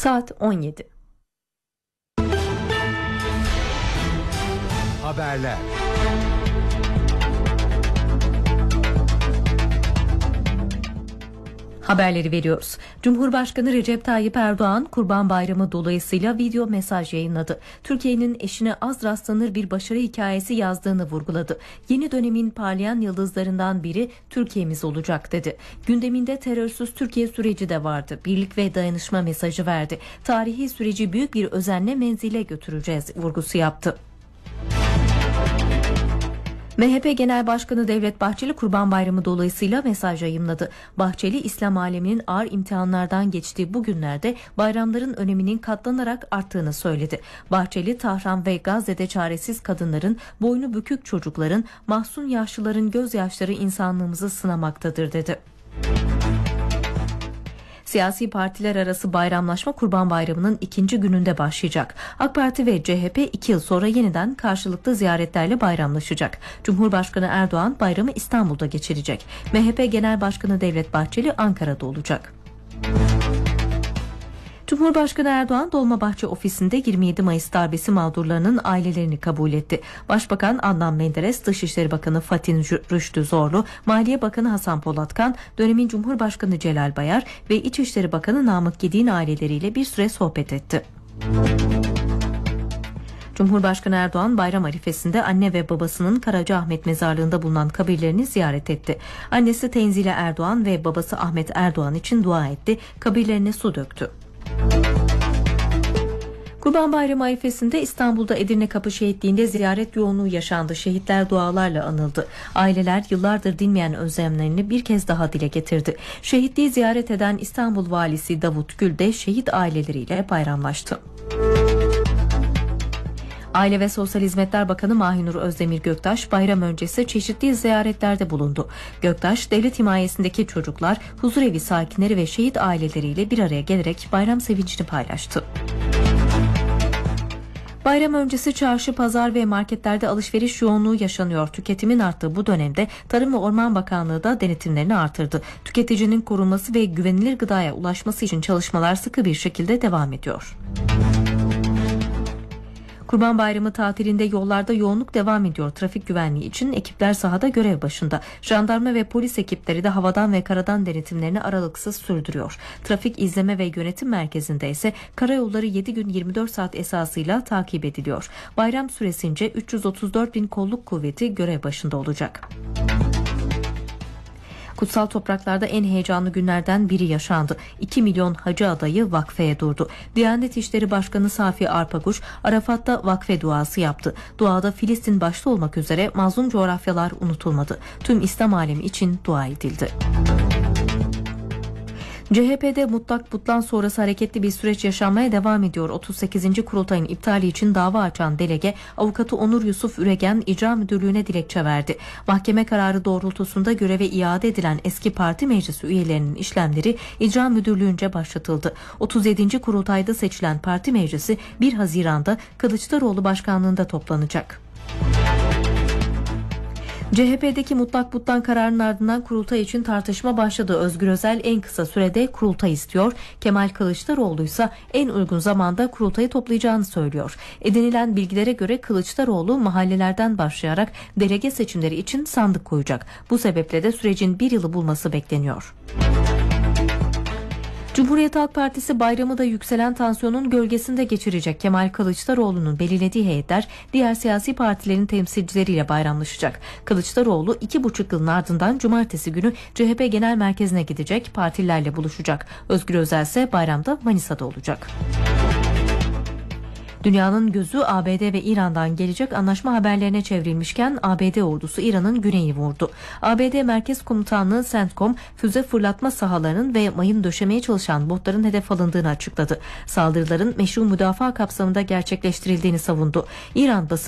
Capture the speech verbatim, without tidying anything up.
Saat on yedi. Haberler. Haberleri veriyoruz. Cumhurbaşkanı Recep Tayyip Erdoğan Kurban Bayramı dolayısıyla video mesaj yayınladı. Türkiye'nin eşine az rastlanır bir başarı hikayesi yazdığını vurguladı. Yeni dönemin parlayan yıldızlarından biri Türkiye'miz olacak dedi. Gündeminde terörsüz Türkiye süreci de vardı. Birlik ve dayanışma mesajı verdi. Tarihi süreci büyük bir özenle menzile götüreceğiz vurgusu yaptı. M H P Genel Başkanı Devlet Bahçeli Kurban Bayramı dolayısıyla mesaj yayımladı. Bahçeli, İslam aleminin ağır imtihanlardan geçtiği bu günlerde bayramların öneminin katlanarak arttığını söyledi. Bahçeli, Tahran ve Gazze'de çaresiz kadınların, boynu bükük çocukların, mahzun yaşlıların gözyaşları insanlığımızı sınamaktadır dedi. Siyasi partiler arası bayramlaşma Kurban Bayramı'nın ikinci gününde başlayacak. AK Parti ve C H P iki yıl sonra yeniden karşılıklı ziyaretlerle bayramlaşacak. Cumhurbaşkanı Erdoğan bayramı İstanbul'da geçirecek. M H P Genel Başkanı Devlet Bahçeli Ankara'da olacak. Cumhurbaşkanı Erdoğan Dolmabahçe ofisinde yirmi yedi Mayıs darbesi mağdurlarının ailelerini kabul etti. Başbakan Adnan Menderes, Dışişleri Bakanı Fatih Rüştü Zorlu, Maliye Bakanı Hasan Polatkan, dönemin Cumhurbaşkanı Celal Bayar ve İçişleri Bakanı Namık Gedik'in aileleriyle bir süre sohbet etti. Cumhurbaşkanı Erdoğan bayram arifesinde anne ve babasının Karacaahmet mezarlığında bulunan kabirlerini ziyaret etti. Annesi Tenzile Erdoğan ve babası Ahmet Erdoğan için dua etti, kabirlerine su döktü. Kurban Bayramı arifesinde İstanbul'da Edirne Kapı Şehitliği'nde ziyaret yoğunluğu yaşandı. Şehitler dualarla anıldı. Aileler yıllardır dinmeyen özlemlerini bir kez daha dile getirdi. Şehitliği ziyaret eden İstanbul Valisi Davut Gül de şehit aileleriyle bayramlaştı. Aile ve Sosyal Hizmetler Bakanı Mahinur Özdemir Göktaş bayram öncesi çeşitli ziyaretlerde bulundu. Göktaş, devlet himayesindeki çocuklar, huzurevi sakinleri ve şehit aileleriyle bir araya gelerek bayram sevincini paylaştı. Bayram öncesi çarşı, pazar ve marketlerde alışveriş yoğunluğu yaşanıyor. Tüketimin arttığı bu dönemde Tarım ve Orman Bakanlığı da denetimlerini artırdı. Tüketicinin korunması ve güvenilir gıdaya ulaşması için çalışmalar sıkı bir şekilde devam ediyor. Kurban Bayramı tatilinde yollarda yoğunluk devam ediyor. Trafik güvenliği için ekipler sahada görev başında. Jandarma ve polis ekipleri de havadan ve karadan denetimlerini aralıksız sürdürüyor. Trafik İzleme ve Yönetim Merkezi'nde ise karayolları yedi gün yirmi dört saat esasıyla takip ediliyor. Bayram süresince üç yüz otuz dört bin kolluk kuvveti görev başında olacak. Kutsal topraklarda en heyecanlı günlerden biri yaşandı. iki milyon hacı adayı vakfeye durdu. Diyanet İşleri Başkanı Safi Arpaguç, Arafat'ta vakfe duası yaptı. Duada Filistin başta olmak üzere mazlum coğrafyalar unutulmadı. Tüm İslam alemi için dua edildi. C H P'de mutlak putlan sonrası hareketli bir süreç yaşanmaya devam ediyor. otuz sekizinci kurultayın iptali için dava açan delege avukatı Onur Yusuf Üregen İcra Müdürlüğü'ne dilekçe verdi. Mahkeme kararı doğrultusunda göreve iade edilen eski parti meclisi üyelerinin işlemleri İcra Müdürlüğü'nce başlatıldı. otuz yedinci kurultayda seçilen parti meclisi bir Haziran'da Kılıçdaroğlu başkanlığında toplanacak. C H P'deki mutlak putlan kararının ardından kurultay için tartışma başladı. Özgür Özel en kısa sürede kurultay istiyor. Kemal Kılıçdaroğlu ise en uygun zamanda kurultayı toplayacağını söylüyor. Edinilen bilgilere göre Kılıçdaroğlu mahallelerden başlayarak delege seçimleri için sandık koyacak. Bu sebeple de sürecin bir yılı bulması bekleniyor. Cumhuriyet Halk Partisi bayramı da yükselen tansiyonun gölgesinde geçirecek. Kemal Kılıçdaroğlu'nun belirlediği heyetler diğer siyasi partilerin temsilcileriyle bayramlaşacak. Kılıçdaroğlu iki buçuk yılın ardından cumartesi günü C H P Genel Merkezi'ne gidecek, partilerle buluşacak. Özgür Özel ise bayramda Manisa'da olacak. Dünyanın gözü A B D ve İran'dan gelecek anlaşma haberlerine çevrilmişken A B D ordusu İran'ın güneyi vurdu. A B D Merkez Komutanlığı CENTCOM füze fırlatma sahalarının ve mayın döşemeye çalışan botların hedef alındığını açıkladı. Saldırıların meşru müdafaa kapsamında gerçekleştirildiğini savundu. İran basını